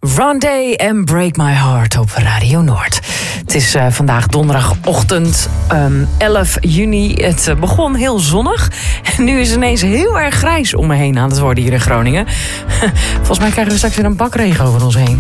Rondé en Break My Heart op Radio Noord. Het is vandaag donderdagochtend 11 juni. Het begon heel zonnig. En nu is het ineens heel erg grijs om me heen aan het worden hier in Groningen. Volgens mij krijgen we straks weer een bakregen over ons heen.